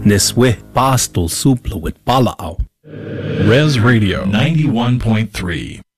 Neswe pastul suplu with pala'au. Res Radio 91.3.